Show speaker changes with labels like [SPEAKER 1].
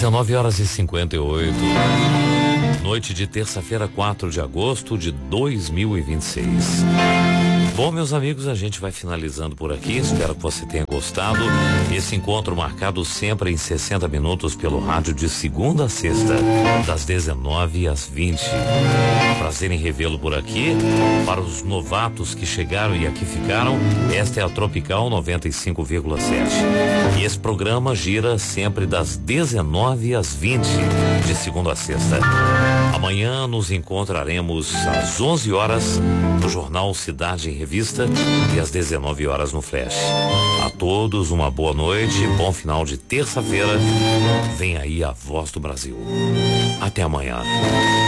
[SPEAKER 1] 19h58. Noite de terça-feira, 4 de agosto de 2026. Bom, meus amigos, a gente vai finalizando por aqui. Espero que você tenha gostado. Esse encontro marcado sempre em 60 minutos pelo rádio de segunda a sexta, das 19 às 20. Prazer em revê-lo por aqui. Para os novatos que chegaram e aqui ficaram, esta é a Tropical 95,7. E esse programa gira sempre das 19 às 20, de segunda a sexta. Amanhã nos encontraremos às 11 horas no Jornal Cidade em Revista e às 19 horas no Flash. A todos uma boa noite, bom final de terça-feira. Vem aí a Voz do Brasil. Até amanhã.